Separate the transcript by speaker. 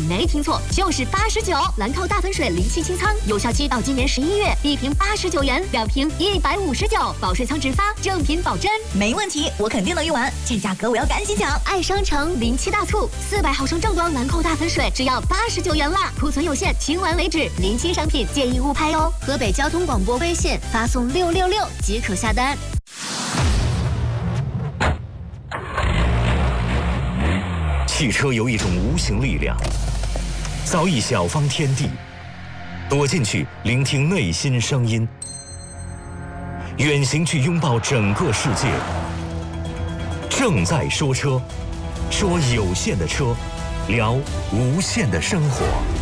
Speaker 1: 没听错，就是89。兰蔻大粉水灵气清仓，有效期到今年11月，1瓶89元，2瓶159，保水仓直发，正品保真。
Speaker 2: 没问题，我肯定能用完，这价格我要赶紧抢！
Speaker 1: 爱商城临期大促，400毫升正装兰蔻大粉水只要89元啦，库存有限，清完为止，临期商品建议勿拍哦。河北交通广播微信发送666即可下单。
Speaker 3: 汽车有一种无形力量，造诣小方天地，躲进去聆听内心声音，远行去拥抱整个世界。正在说车，说有限的车，聊无限的生活。